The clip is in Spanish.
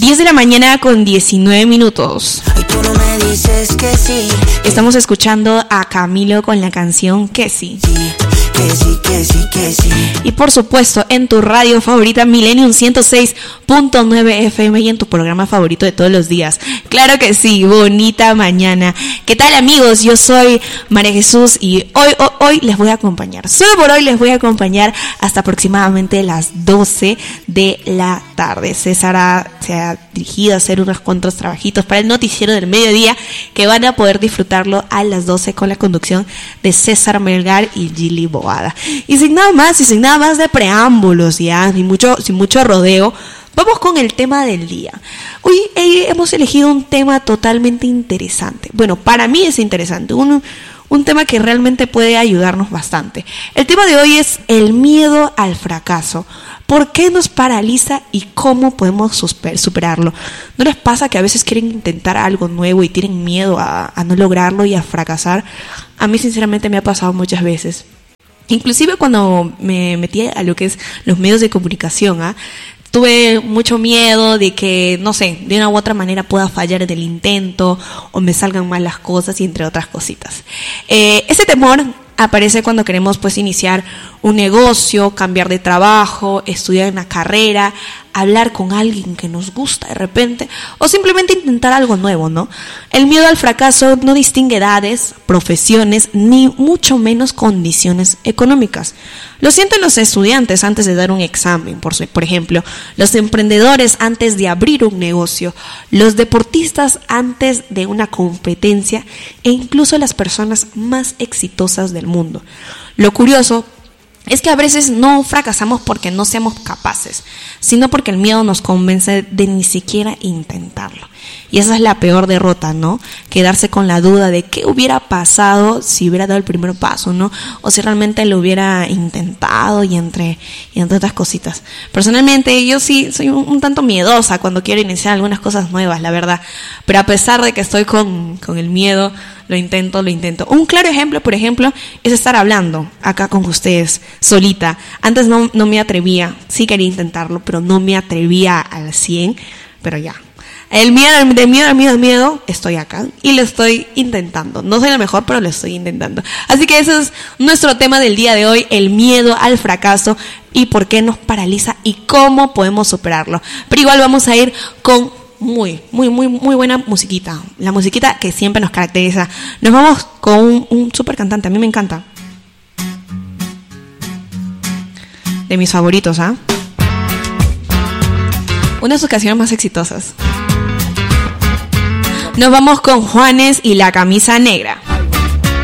10 de la mañana con 19 minutos. Ay, tú no me dices que sí. Estamos escuchando a Camilo con la canción Que sí. Que sí, que sí, que sí. Y por supuesto, en tu radio favorita, Millennium 106.9 FM, y en tu programa favorito de todos los días. Claro que sí, bonita mañana. ¿Qué tal, amigos? Yo soy María Jesús y hoy les voy a acompañar. Solo por hoy les voy a acompañar hasta aproximadamente las 12 de la tarde. César se ha dirigido a hacer unos cuantos trabajitos para el noticiero del mediodía que van a poder disfrutarlo a las 12 con la conducción de César Melgar y Gili Boada. Y sin nada más de preámbulos, ya, sin mucho rodeo, vamos con el tema del día. Hoy hemos elegido un tema totalmente interesante. Bueno, para mí es interesante, un tema que realmente puede ayudarnos bastante. El tema de hoy es el miedo al fracaso. ¿Por qué nos paraliza y cómo podemos superarlo? ¿No les pasa que a veces quieren intentar algo nuevo y tienen miedo a no lograrlo y a fracasar? A mí sinceramente me ha pasado muchas veces. Inclusive cuando me metí a lo que es los medios de comunicación, tuve mucho miedo de que, no sé, de una u otra manera pueda fallar en el intento o me salgan mal las cosas y entre otras cositas. Ese temor aparece cuando queremos pues iniciar un negocio, cambiar de trabajo, estudiar una carrera, hablar con alguien que nos gusta de repente o simplemente intentar algo nuevo, ¿no? El miedo al fracaso no distingue edades, profesiones, ni mucho menos condiciones económicas. Lo sienten los estudiantes antes de dar un examen, por ejemplo, los emprendedores antes de abrir un negocio, los deportistas antes de una competencia e incluso las personas más exitosas del mundo. Lo curioso es que a veces no fracasamos porque no seamos capaces, sino porque el miedo nos convence de ni siquiera intentarlo. Y esa es la peor derrota, ¿no? Quedarse con la duda de qué hubiera pasado si hubiera dado el primer paso, ¿no? O si realmente lo hubiera intentado y entre otras cositas. Personalmente, yo sí soy un tanto miedosa cuando quiero iniciar algunas cosas nuevas, la verdad. Pero a pesar de que estoy con el miedo, lo intento. Un claro ejemplo, por ejemplo, es estar hablando acá con ustedes, solita. Antes no me atrevía, sí quería intentarlo, pero no me atrevía al 100, pero ya. El miedo, estoy acá y lo estoy intentando. No soy la mejor, pero lo estoy intentando. Así que ese es nuestro tema del día de hoy, el miedo al fracaso y por qué nos paraliza y cómo podemos superarlo. Pero igual vamos a ir con muy buena musiquita. La musiquita que siempre nos caracteriza. Nos vamos con un super cantante, a mí me encanta. De mis favoritos, una de sus canciones más exitosas. Nos vamos con Juanes y La Camisa Negra.